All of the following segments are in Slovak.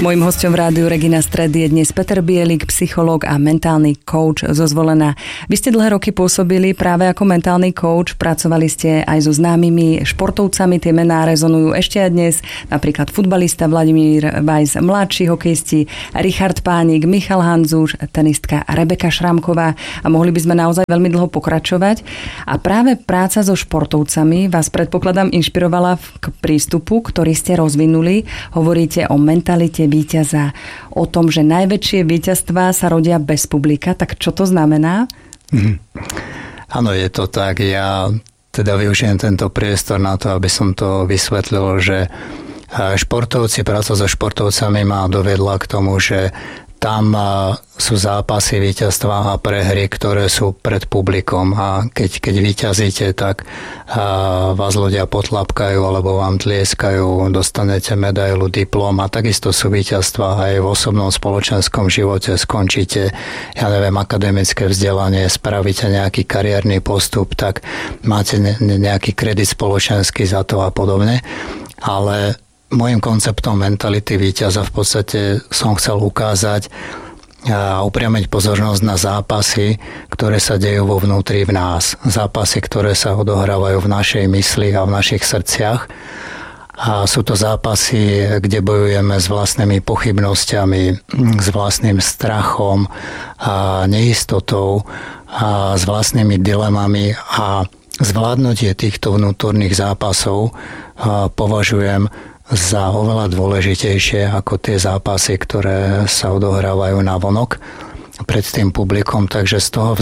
Mojím hosťom v rádiu Regina Stred je dnes Peter Bielik, psychológ a mentálny coach zo Zvolena. Vy ste dlhé roky pôsobili práve ako mentálny coach, pracovali ste aj so známymi športovcami, tie mená rezonujú ešte aj dnes, napríklad futbalista Vladimír Vajs, mladší hokejisti Richard Pánik, Michal Hanzuš, tenistka Rebeka Šramková a mohli by sme naozaj veľmi dlho pokračovať. A práve práca so športovcami vás, predpokladám, inšpirovala k prístupu, ktorý ste rozvinuli. Hovoríte o mentalite víťaza, o tom, že najväčšie víťazstvá sa rodia bez publika. Tak čo to znamená? Áno, je to tak. Ja teda využijem tento priestor na to, aby som to vysvetlil, že športovci, práca so športovcami ma dovedla k tomu, že tam sú zápasy, víťazstvá a prehry, ktoré sú pred publikom a keď víťazíte, tak vás ľudia potlapkajú alebo vám tlieskajú, dostanete medailu, diplom a takisto sú víťazstvá aj v osobnom spoločenskom živote, skončíte, ja neviem, akademické vzdelanie, spravíte nejaký kariérny postup, tak máte nejaký kredit spoločenský za to a podobne, ale môjim konceptom mentality víťaza v podstate som chcel ukázať a upriamiť pozornosť na zápasy, ktoré sa dejú vo vnútri v nás. Zápasy, ktoré sa odohrávajú v našej mysli a v našich srdciach. A sú to zápasy, kde bojujeme s vlastnými pochybnosťami, s vlastným strachom a neistotou a s vlastnými dilemami a zvládnutie týchto vnútorných zápasov považujem za oveľa dôležitejšie ako tie zápasy, ktoré sa odohrávajú navonok pred tým publikom. Takže z toho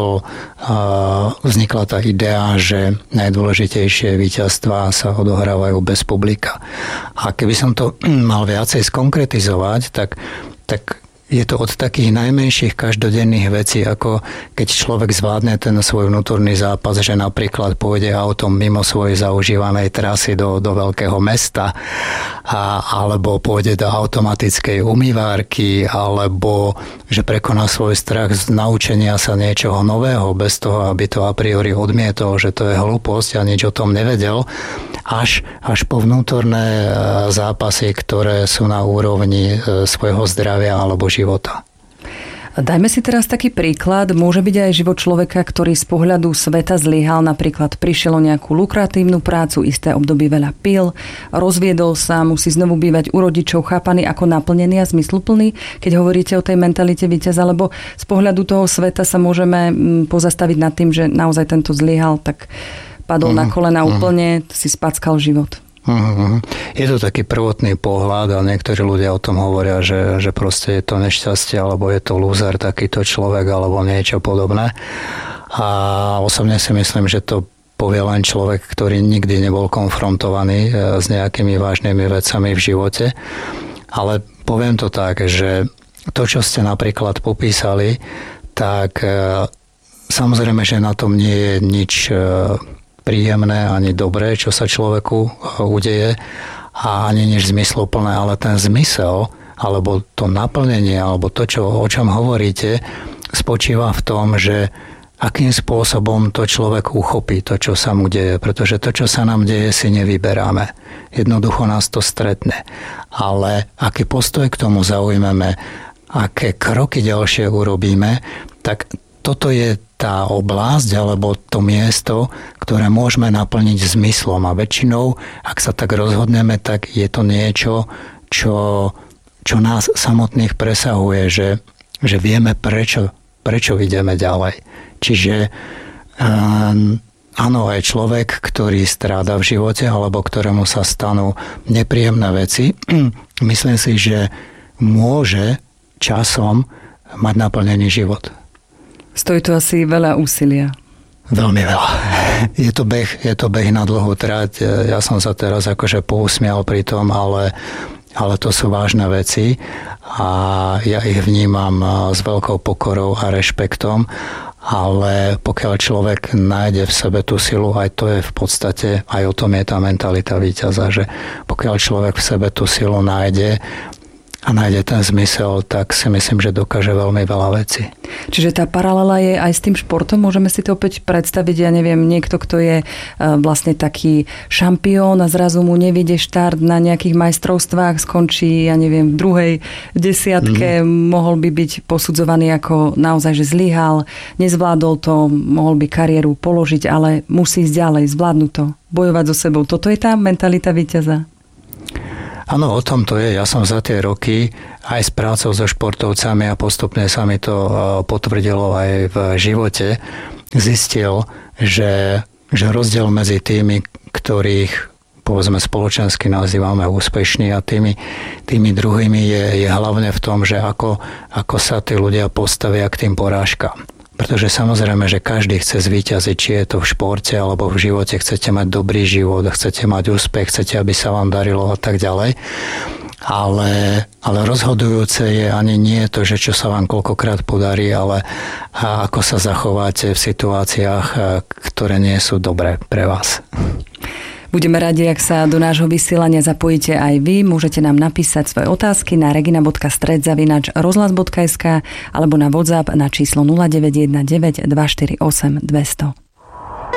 vznikla tá idea, že najdôležitejšie víťazstvá sa odohrávajú bez publika. A keby som to mal viacej skonkretizovať, tak je to od takých najmenších každodenných vecí, ako keď človek zvládne ten svoj vnútorný zápas, že napríklad pôjde autom mimo svojej zaužívanej trasy do veľkého mesta, alebo pôjde do automatickej umývárky, alebo že prekoná svoj strach z naučenia sa niečoho nového, bez toho, aby to a priori odmietol, že to je hlúposť a nič o tom nevedel, až po vnútorné zápasy, ktoré sú na úrovni svojho zdravia alebo života. Dajme si teraz taký príklad. Môže byť aj život človeka, ktorý z pohľadu sveta zlyhal, napríklad prišiel o nejakú lukratívnu prácu, isté obdobie veľa pil, rozviedol sa, musí znovu bývať u rodičov, chápaný ako naplnený a zmysluplný, keď hovoríte o tej mentalite víťaza, lebo z pohľadu toho sveta sa môžeme pozastaviť nad tým, že naozaj tento zlyhal, tak padol na kolena úplne, si spackal život. Je to taký prvotný pohľad a niektorí ľudia o tom hovoria, že proste je to nešťastie, alebo je to lúzer takýto človek, alebo niečo podobné. A osobne si myslím, že to povie len človek, ktorý nikdy nebol konfrontovaný s nejakými vážnymi vecami v živote. Ale poviem to tak, že to, čo ste napríklad popísali, tak samozrejme, že na tom nie je nič príjemné ani dobré, čo sa človeku udeje a ani nič zmysluplné, ale ten zmysel alebo to naplnenie alebo to, o čom hovoríte, spočíva v tom, že akým spôsobom to človek uchopí, to, čo sa mu deje, pretože to, čo sa nám deje, si nevyberáme. Jednoducho nás to stretne. Ale aký postoj k tomu zaujmeme, aké kroky ďalšie urobíme, tak toto je tá oblasť alebo to miesto, ktoré môžeme naplniť zmyslom. A väčšinou, ak sa tak rozhodneme, tak je to niečo, čo nás samotných presahuje, že vieme, prečo ideme ďalej. Čiže áno, aj človek, ktorý stráda v živote alebo ktorému sa stanú nepríjemné veci, myslím si, že môže časom mať naplnený život. Stojí to asi veľa úsilia. Veľmi veľa. Je to beh na dlhú trať. Ja som sa teraz akože pousmial pri tom, ale to sú vážne veci a ja ich vnímam s veľkou pokorou a rešpektom, ale pokiaľ človek nájde v sebe tú silu, aj to je v podstate, aj o tom je tá mentalita víťaza, že pokiaľ človek v sebe tú silu nájde a nájde ten zmysel, tak si myslím, že dokáže veľmi veľa vecí. Čiže tá paralela je aj s tým športom? Môžeme si to opäť predstaviť, ja neviem, niekto, kto je vlastne taký šampión a zrazu mu nevyjde štart na nejakých majstrovstvách, skončí, ja neviem, v druhej desiatke, mohol by byť posudzovaný ako naozaj, že zlyhal, nezvládol to, mohol by kariéru položiť, ale musí ísť ďalej, zvládnuť to, bojovať so sebou. Toto je tá mentalita víťaza? Áno, o tom to je. Ja som za tie roky aj s prácou so športovcami a postupne sa mi to potvrdilo aj v živote, zistil, že rozdiel medzi tými, ktorých povedzme spoločensky nazývame úspešní a tými druhými je hlavne v tom, že ako sa tí ľudia postavia k tým porážkam. Pretože samozrejme, že každý chce zvíťaziť, či je to v športe alebo v živote, chcete mať dobrý život, chcete mať úspech, chcete, aby sa vám darilo a tak ďalej. Ale rozhodujúce je ani nie to, že čo sa vám koľkokrát podarí, ale ako sa zachováte v situáciách, ktoré nie sú dobré pre vás. Budeme radi, ak sa do nášho vysielania zapojíte aj vy. Môžete nám napísať svoje otázky na regina.stred@rozhlas.sk alebo na WhatsApp na číslo 0919 248 200.